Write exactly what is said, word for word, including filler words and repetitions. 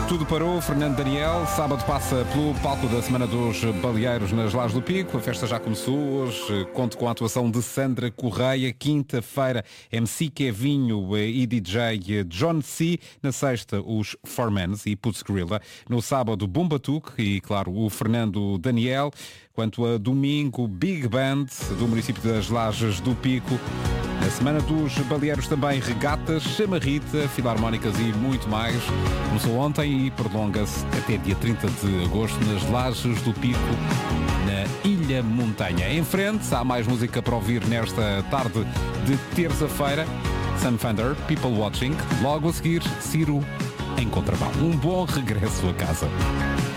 Tudo parou, Fernando Daniel. Sábado passa pelo palco da Semana dos Baleeiros nas Lajes do Pico. A festa já começou hoje. Conto com a atuação de Sandra Correia. Quinta-feira, M C Kevinho e D J John C. Na sexta, os Formans e Putz Grilla. No sábado, Bumbatuque e, claro, o Fernando Daniel. Quanto a domingo, Big Band do município das Lajes do Pico. Na Semana dos Baleeiros também regatas, chamarrita, filarmónicas e muito mais. Começou ontem e prolonga-se até dia trinta de agosto nas Lajes do Pico, na Ilha Montanha. Em frente, há mais música para ouvir nesta tarde de terça-feira. Sun Thunder, People Watching. Logo a seguir, Ciro em contrabão. Um bom regresso a casa.